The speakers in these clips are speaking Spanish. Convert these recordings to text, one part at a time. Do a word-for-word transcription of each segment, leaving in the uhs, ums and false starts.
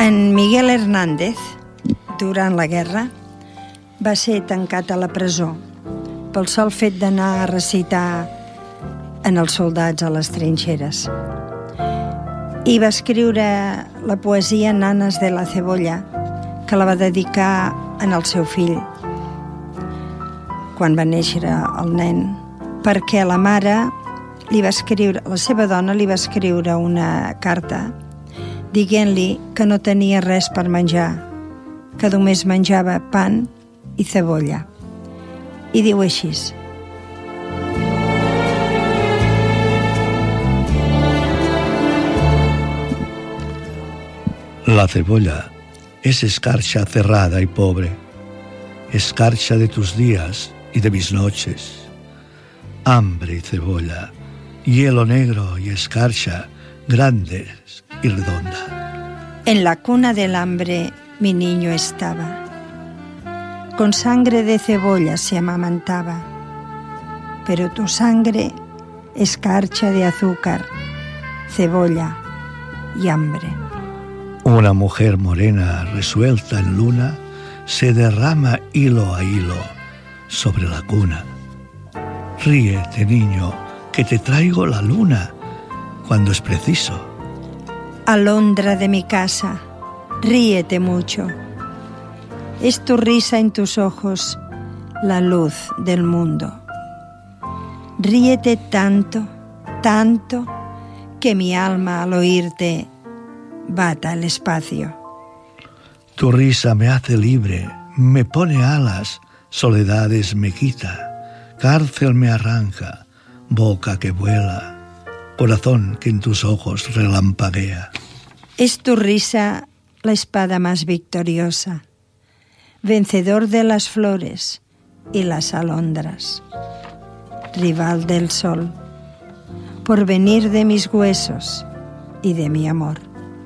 En Miguel Hernández, durant la guerra, va ser tancat a la presó pel sol fet d'anar a recitar en els soldats a les trinxeres. I va escriure la poesia Nanas de la Cebolla, que la va dedicar en el seu fill quan va néixer el nen, perquè la mare li va escriure, la seva dona li va escriure una carta dient-li que no tenia res per menjar, que només menjava pan i cebolla. I diu així: La cebolla es escarcha cerrada y pobre, escarcha de tus días y de mis noches. Hambre y cebolla, hielo negro y escarcha, grandes y redonda. En la cuna del hambre mi niño estaba. Con sangre de cebolla se amamantaba, pero tu sangre, escarcha de azúcar, cebolla y hambre. Una mujer morena resuelta en luna se derrama hilo a hilo sobre la cuna. Ríete, niño, que te traigo la luna cuando es preciso. Alondra de mi casa, ríete mucho. Es tu risa en tus ojos la luz del mundo. Ríete tanto, tanto, que mi alma al oírte bata el espacio. Tu risa me hace libre, me pone alas, soledades me quita, cárcel me arranca, boca que vuela, corazón que en tus ojos relampaguea. Es tu risa la espada más victoriosa, vencedor de las flores y las alondras, rival del sol, porvenir de mis huesos y de mi amor.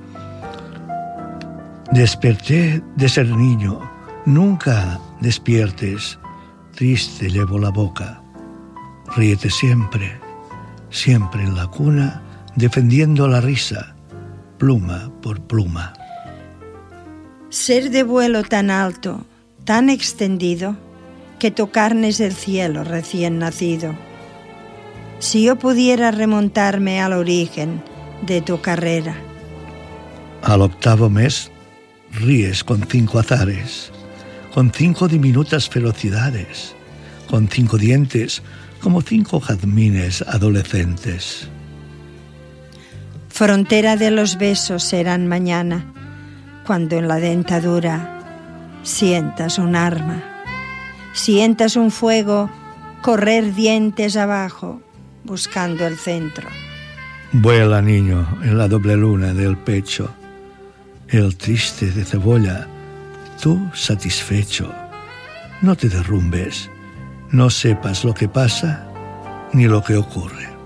Desperté de ser niño, nunca despiertes, triste llevo la boca. Ríete siempre, siempre en la cuna, defendiendo la risa, pluma por pluma. Ser de vuelo tan alto, tan extendido, que tu carne es el cielo recién nacido. Si yo pudiera remontarme al origen de tu carrera. Al octavo mes ríes con cinco azares, con cinco diminutas ferocidades, con cinco dientes como cinco jazmines adolescentes. Frontera de los besos serán mañana, cuando en la dentadura sientas un arma, sientas un fuego correr dientes abajo buscando el centro. Vuela, niño, en la doble luna del pecho, el triste de cebolla, tú satisfecho. No te derrumbes, no sepas lo que pasa ni lo que ocurre.